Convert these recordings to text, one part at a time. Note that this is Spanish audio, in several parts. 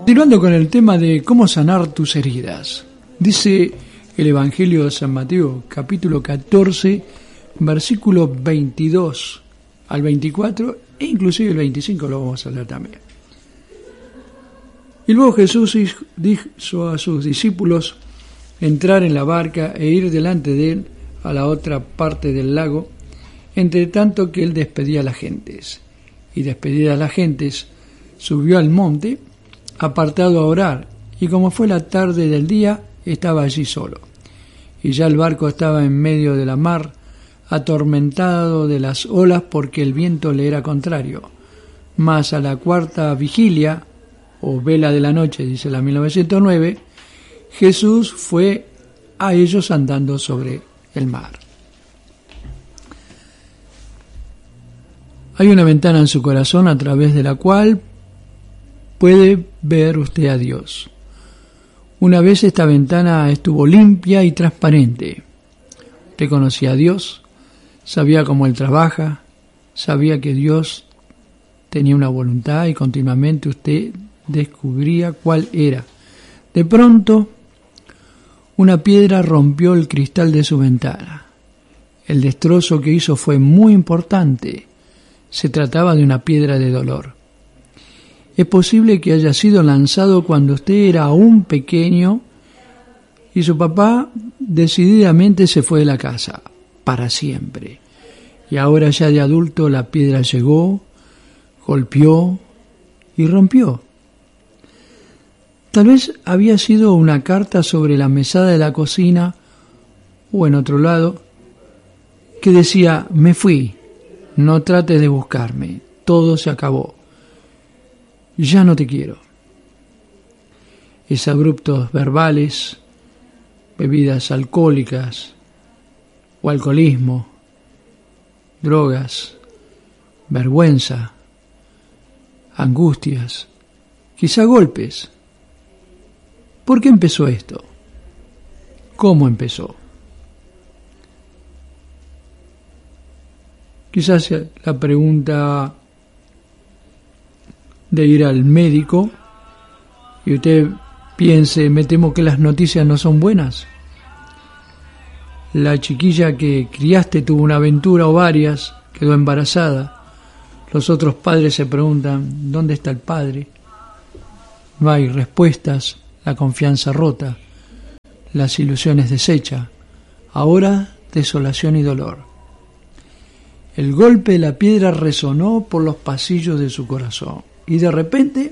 Continuando con el tema de cómo sanar tus heridas. Dice el Evangelio de San Mateo, capítulo 14, versículo 22 al 24, e inclusive el 25 lo vamos a leer también. Y luego Jesús dijo a sus discípulos entrar en la barca e ir delante de él a la otra parte del lago, entre tanto que él despedía a las gentes. Y despedida a las gentes, subió al monte, apartado a orar, y como fue la tarde del día, estaba allí solo. Y ya el barco estaba en medio de la mar, atormentado de las olas porque el viento le era contrario. Mas a la cuarta vigilia, o vela de la noche, dice la 1909, Jesús fue a ellos andando sobre el mar. Hay una ventana en su corazón a través de la cual puede ver usted a Dios. Una vez esta ventana estuvo limpia y transparente. Usted conocía a Dios, sabía cómo Él trabaja, sabía que Dios tenía una voluntad y continuamente usted descubría cuál era. De pronto, una piedra rompió el cristal de su ventana. El destrozo que hizo fue muy importante. Se trataba de una piedra de dolor. Es posible que haya sido lanzado cuando usted era aún pequeño y su papá decididamente se fue de la casa, para siempre. Y ahora ya de adulto la piedra llegó, golpeó y rompió. Tal vez había sido una carta sobre la mesada de la cocina o en otro lado que decía: me fui, no trates de buscarme, todo se acabó. Ya no te quiero. Es abruptos verbales, bebidas alcohólicas o alcoholismo, drogas, vergüenza, angustias, quizá golpes. ¿Por qué empezó esto? ¿Cómo empezó? Quizás la pregunta de ir al médico y usted piense: me temo que las noticias no son buenas. La chiquilla que criaste tuvo una aventura o varias, quedó embarazada. Los otros padres se preguntan: ¿dónde está el padre? No hay respuestas, la confianza rota, las ilusiones deshechas. Ahora desolación y dolor. El golpe de la piedra resonó por los pasillos de su corazón. Y de repente,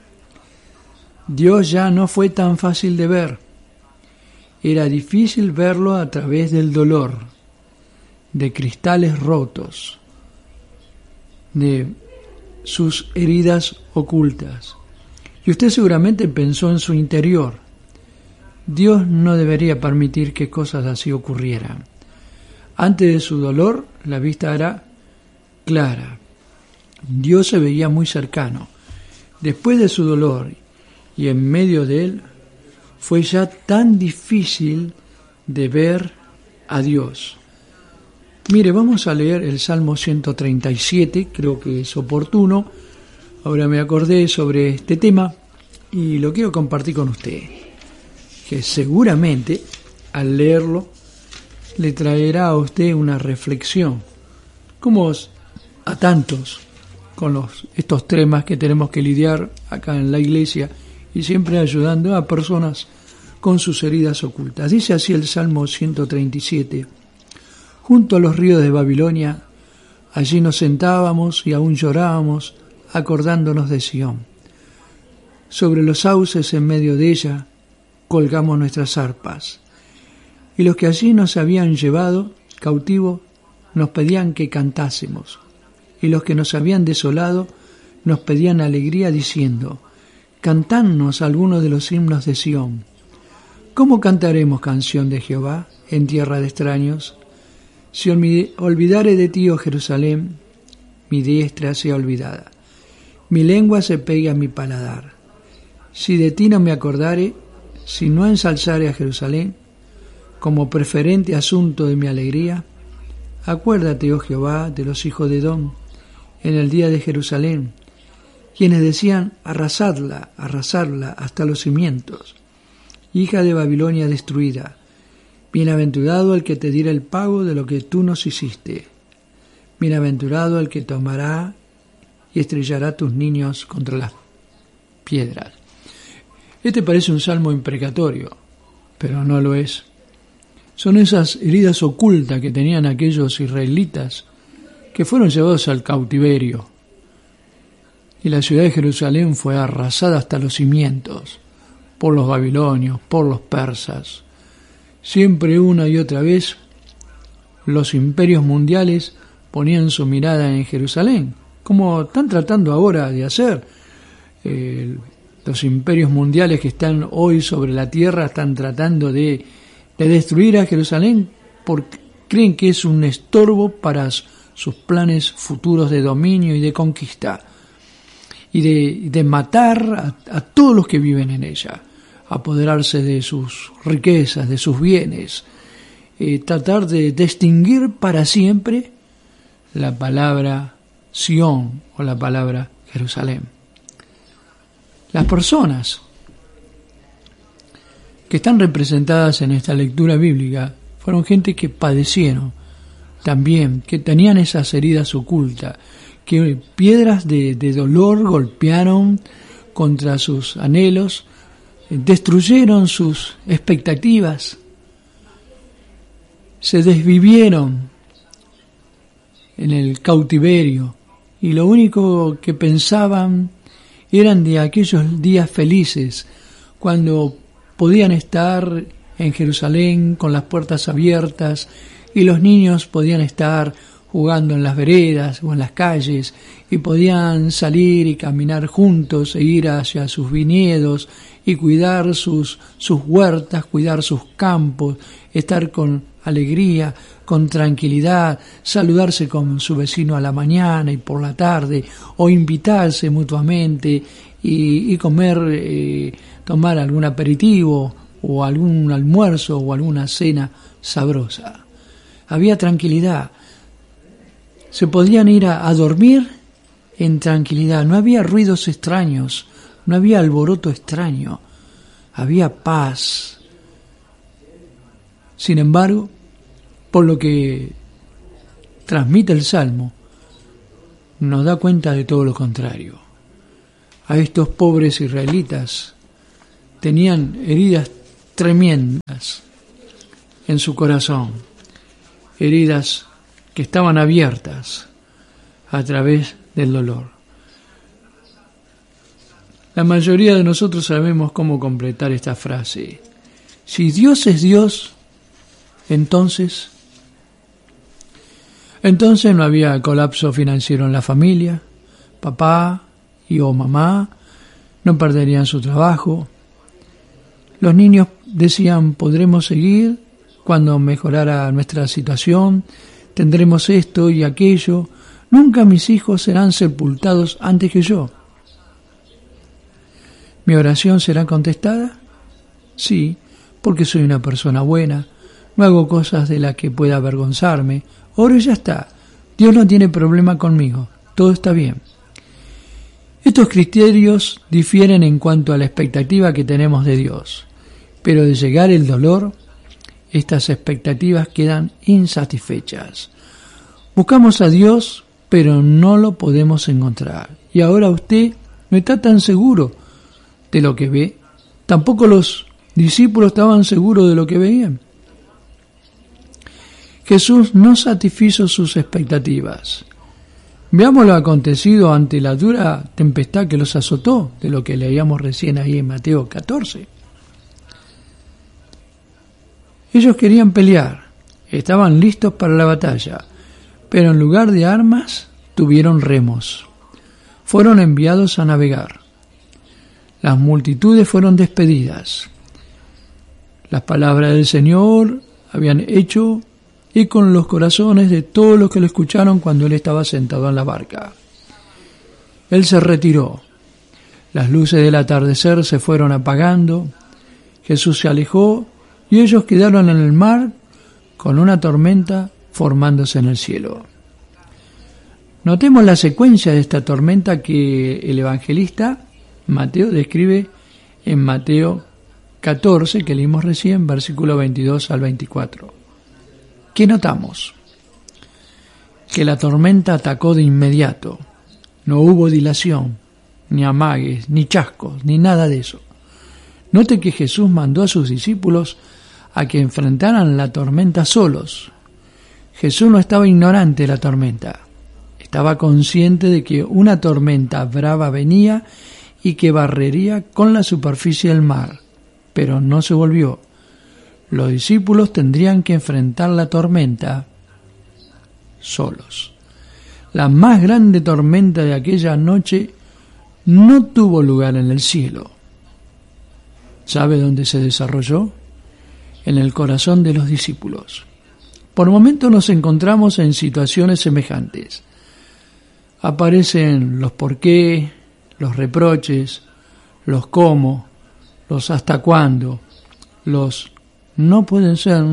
Dios ya no fue tan fácil de ver. Era difícil verlo a través del dolor, de cristales rotos, de sus heridas ocultas. Y usted seguramente pensó en su interior: Dios no debería permitir que cosas así ocurrieran. Antes de su dolor, la vista era clara. Dios se veía muy cercano. Después de su dolor y en medio de él, fue ya tan difícil de ver a Dios. Mire, vamos a leer el Salmo 137, creo que es oportuno. Ahora me acordé sobre este tema y lo quiero compartir con usted, que seguramente al leerlo le traerá a usted una reflexión, como a tantos con estos temas que tenemos que lidiar acá en la iglesia y siempre ayudando a personas con sus heridas ocultas. Dice así el Salmo 137: junto a los ríos de Babilonia, allí nos sentábamos y aún llorábamos, acordándonos de Sión. Sobre los sauces en medio de ella colgamos nuestras arpas, y los que allí nos habían llevado cautivos nos pedían que cantásemos, y los que nos habían desolado nos pedían alegría diciendo: cantadnos algunos de los himnos de Sión. ¿Cómo cantaremos canción de Jehová en tierra de extraños? Si olvidare de ti, oh Jerusalén, mi diestra sea olvidada, mi lengua se pegue a mi paladar. Si de ti no me acordare, si no ensalzare a Jerusalén como preferente asunto de mi alegría, acuérdate, oh Jehová, de los hijos de Edom, en el día de Jerusalén, quienes decían: arrasadla hasta los cimientos, hija de Babilonia destruida. Bienaventurado el que te diera el pago de lo que tú nos hiciste. Bienaventurado el que tomará y estrellará tus niños contra las piedras. Este parece un salmo imprecatorio, pero no lo es. Son esas heridas ocultas que tenían aquellos israelitas que fueron llevados al cautiverio. Y la ciudad de Jerusalén fue arrasada hasta los cimientos por los babilonios, por los persas. Siempre una y otra vez los imperios mundiales ponían su mirada en Jerusalén, como están tratando ahora de hacer. Los imperios mundiales que están hoy sobre la tierra están tratando de destruir a Jerusalén porque creen que es un estorbo para sus planes futuros de dominio y de conquista, y de matar a todos los que viven en ella, apoderarse de sus riquezas, de sus bienes, tratar de extinguir para siempre la palabra Sión o la palabra Jerusalén. Las personas que están representadas en esta lectura bíblica fueron gente que padecieron también, que tenían esas heridas ocultas, que piedras de dolor golpearon contra sus anhelos, destruyeron sus expectativas, se desvivieron en el cautiverio y lo único que pensaban eran de aquellos días felices cuando podían estar en Jerusalén con las puertas abiertas y los niños podían estar jugando en las veredas o en las calles y podían salir y caminar juntos e ir hacia sus viñedos y cuidar sus huertas, cuidar sus campos, estar con alegría, con tranquilidad, saludarse con su vecino a la mañana y por la tarde, o invitarse mutuamente y comer, tomar algún aperitivo o algún almuerzo o alguna cena sabrosa. Había tranquilidad. Se podían ir a dormir en tranquilidad. No había ruidos extraños, no había alboroto extraño, había paz. Sin embargo, por lo que transmite el Salmo, nos da cuenta de todo lo contrario. A estos pobres israelitas tenían heridas tremendas en su corazón, heridas que estaban abiertas a través del dolor. La mayoría de nosotros sabemos cómo completar esta frase. Si Dios es Dios, entonces no había colapso financiero en la familia, papá o mamá no perderían su trabajo, los niños decían: podremos seguir cuando mejorara nuestra situación, tendremos esto y aquello, nunca mis hijos serán sepultados antes que yo. ¿Mi oración será contestada? Sí, porque soy una persona buena, no hago cosas de las que pueda avergonzarme, oro y ya está, Dios no tiene problema conmigo, todo está bien. Estos criterios difieren en cuanto a la expectativa que tenemos de Dios, pero de llegar el dolor, estas expectativas quedan insatisfechas. Buscamos a Dios, pero no lo podemos encontrar. Y ahora usted no está tan seguro de lo que ve. Tampoco los discípulos estaban seguros de lo que veían. Jesús no satisfizo sus expectativas. Veamos lo acontecido ante la dura tempestad que los azotó, de lo que leíamos recién ahí en Mateo 14. Ellos querían pelear, estaban listos para la batalla, pero en lugar de armas tuvieron remos. Fueron enviados a navegar. Las multitudes fueron despedidas. Las palabras del Señor habían hecho eco en los corazones de todos los que lo escucharon cuando él estaba sentado en la barca. Él se retiró. Las luces del atardecer se fueron apagando. Jesús se alejó y ellos quedaron en el mar con una tormenta formándose en el cielo. Notemos la secuencia de esta tormenta que el evangelista Mateo describe en Mateo 14, que leímos recién, versículo 22 al 24. ¿Qué notamos? Que la tormenta atacó de inmediato. No hubo dilación, ni amagues, ni chascos, ni nada de eso. Note que Jesús mandó a sus discípulos a que enfrentaran la tormenta solos. Jesús no estaba ignorante de la tormenta. Estaba consciente de que una tormenta brava venía y que barrería con la superficie del mar, pero no se volvió. Los discípulos tendrían que enfrentar la tormenta solos. La más grande tormenta de aquella noche no tuvo lugar en el cielo. ¿Sabe dónde se desarrolló? En el corazón de los discípulos. Por momentos nos encontramos en situaciones semejantes. Aparecen los por qué, los reproches, los cómo, los hasta cuándo, los no pueden ser.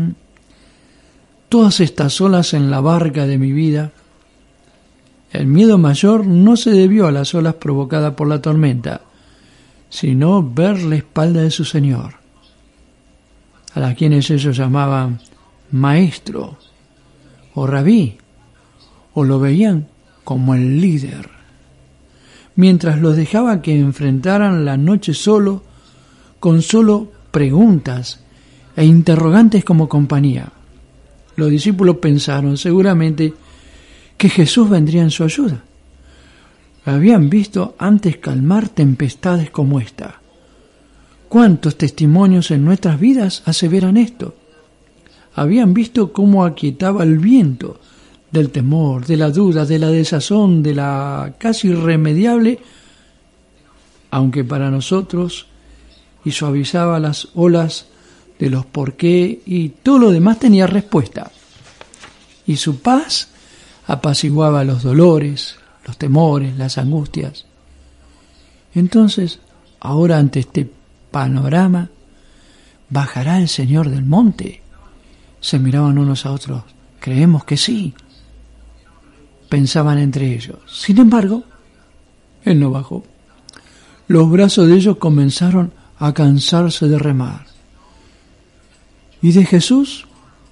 Todas estas olas en la barca de mi vida. El miedo mayor no se debió a las olas provocadas por la tormenta, sino ver la espalda de su Señor, a las quienes ellos llamaban maestro o rabí, o lo veían como el líder, mientras los dejaba que enfrentaran la noche solo, con solo preguntas e interrogantes como compañía. Los discípulos pensaron seguramente que Jesús vendría en su ayuda. Habían visto antes calmar tempestades como esta. ¿Cuántos testimonios en nuestras vidas aseveran esto? Habían visto cómo aquietaba el viento del temor, de la duda, de la desazón, de la casi irremediable, aunque para nosotros, y suavizaba las olas de los por qué, y todo lo demás tenía respuesta. Y su paz apaciguaba los dolores, los temores, las angustias. Entonces, ahora ante este panorama, ¿bajará el Señor del monte? Se miraban unos a otros. Creemos que sí, pensaban entre ellos. Sin embargo, Él no bajó. Los brazos de ellos comenzaron a cansarse de remar. ¿Y de Jesús?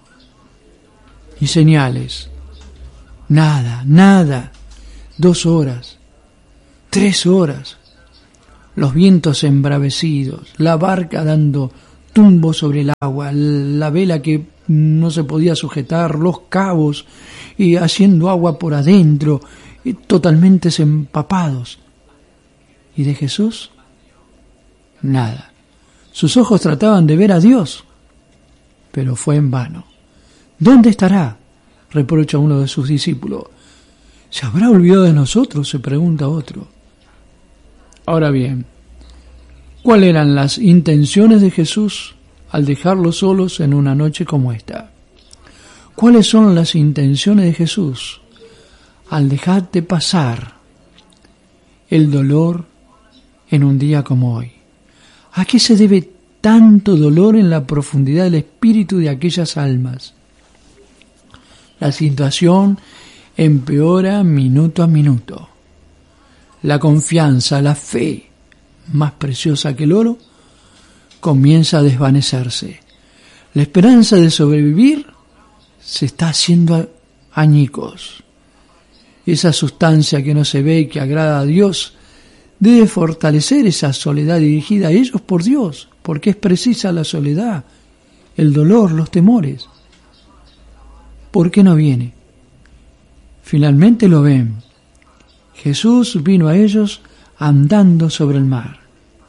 Y señales. Nada, nada. 2 horas, 3 horas. Los vientos embravecidos, la barca dando tumbo sobre el agua, la vela que no se podía sujetar, los cabos y haciendo agua por adentro, y totalmente empapados. ¿Y de Jesús? Nada. Sus ojos trataban de ver a Dios, pero fue en vano. ¿Dónde estará?, reprocha uno de sus discípulos. ¿Se habrá olvidado de nosotros?, se pregunta otro. Ahora bien, ¿cuáles eran las intenciones de Jesús al dejarlos solos en una noche como esta? ¿Cuáles son las intenciones de Jesús al dejarte pasar el dolor en un día como hoy? ¿A qué se debe tanto dolor en la profundidad del espíritu de aquellas almas? La situación empeora minuto a minuto. La confianza, la fe, más preciosa que el oro, comienza a desvanecerse. La esperanza de sobrevivir se está haciendo añicos. Esa sustancia que no se ve y que agrada a Dios debe fortalecer esa soledad dirigida a ellos por Dios, porque es precisa la soledad, el dolor, los temores. ¿Por qué no viene? Finalmente lo ven. Jesús vino a ellos andando sobre el mar.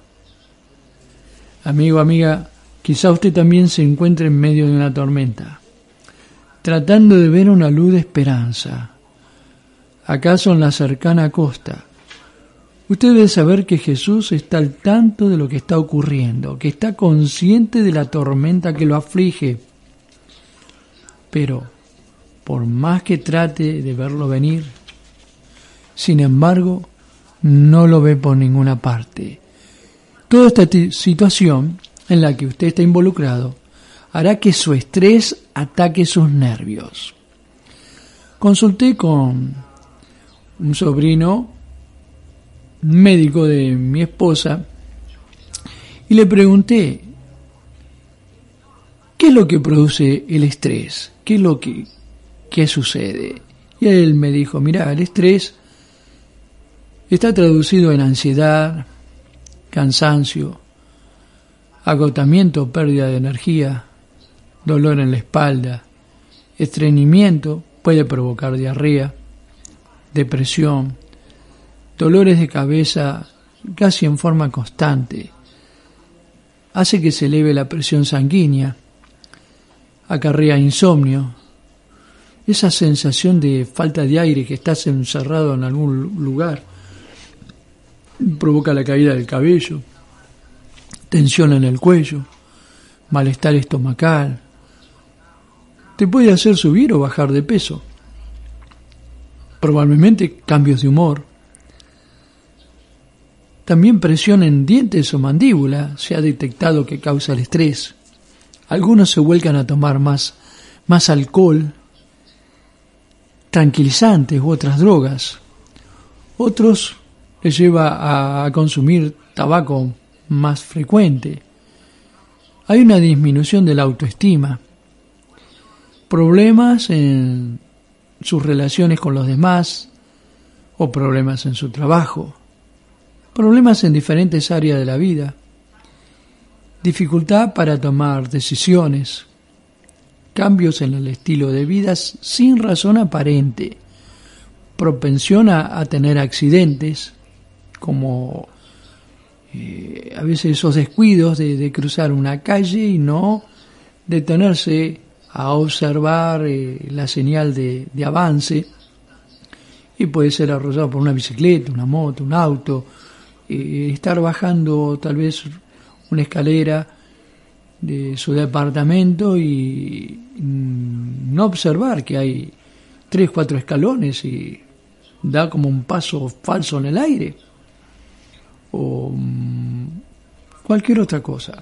Amigo, amiga, quizá usted también se encuentre en medio de una tormenta, tratando de ver una luz de esperanza. ¿Acaso en la cercana costa? Usted debe saber que Jesús está al tanto de lo que está ocurriendo, que está consciente de la tormenta que lo aflige. Pero, por más que trate de verlo venir, sin embargo, no lo ve por ninguna parte. Toda esta situación en la que usted está involucrado hará que su estrés ataque sus nervios. Consulté con un sobrino médico de mi esposa y le pregunté, ¿qué es lo que produce el estrés? ¿Qué es lo que sucede? Y él me dijo, mira, el estrés está traducido en ansiedad, cansancio, agotamiento, pérdida de energía, dolor en la espalda, estreñimiento, puede provocar diarrea, depresión, dolores de cabeza casi en forma constante, hace que se eleve la presión sanguínea, acarrea insomnio, esa sensación de falta de aire, que estás encerrado en algún lugar, provoca la caída del cabello, tensión en el cuello, malestar estomacal, te puede hacer subir o bajar de peso, probablemente cambios de humor, también presión en dientes o mandíbula se ha detectado que causa el estrés. Algunos se vuelcan a tomar más alcohol, tranquilizantes u otras drogas. Otros les lleva a consumir tabaco más frecuente. Hay una disminución de la autoestima, problemas en sus relaciones con los demás o problemas en su trabajo, problemas en diferentes áreas de la vida, dificultad para tomar decisiones, cambios en el estilo de vida sin razón aparente, propensión a tener accidentes, como a veces esos descuidos de cruzar una calle y no detenerse a observar la señal de avance, y puede ser arrollado por una bicicleta, una moto, un auto, estar bajando tal vez una escalera de su departamento y no observar que hay 3, 4 escalones y da como un paso falso en el aire, o cualquier otra cosa.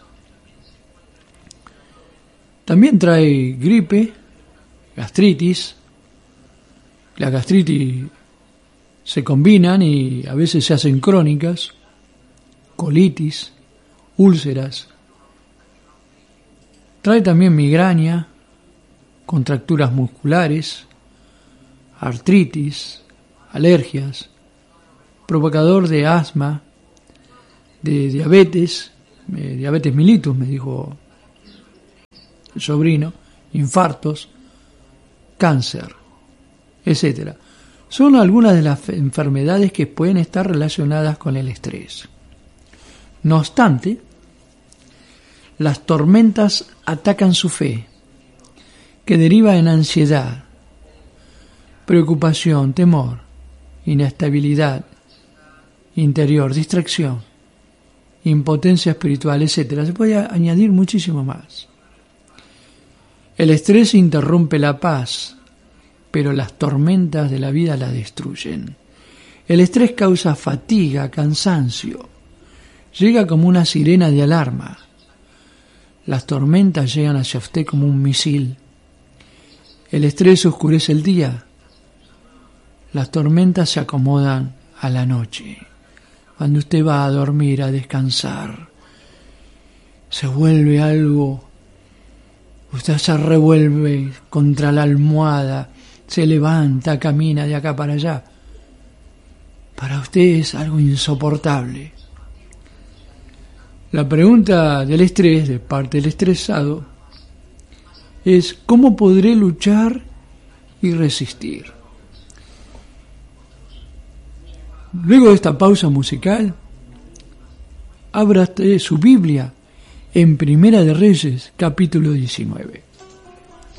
También trae gripe, gastritis. La gastritis se combinan y a veces se hacen crónicas, colitis, úlceras. Trae también migraña, contracturas musculares, artritis, alergias, provocador de asma, de diabetes, diabetes mellitus, me dijo el sobrino, infartos, cáncer, etcétera. Son algunas de las enfermedades que pueden estar relacionadas con el estrés. No obstante, las tormentas atacan su fe, que deriva en ansiedad, preocupación, temor, inestabilidad interior, distracción, impotencia espiritual, etcétera. Se puede añadir muchísimo más. El estrés interrumpe la paz, pero las tormentas de la vida la destruyen. El estrés causa fatiga, cansancio. Llega como una sirena de alarma. Las tormentas llegan hacia usted como un misil. El estrés oscurece el día. Las tormentas se acomodan a la noche. Cuando usted va a dormir, a descansar, se vuelve algo. Usted se revuelve contra la almohada, se levanta, camina de acá para allá. Para usted es algo insoportable. La pregunta del estrés, de parte del estresado, es ¿cómo podré luchar y resistir? Luego de esta pausa musical, abra su Biblia en Primera de Reyes, capítulo 19.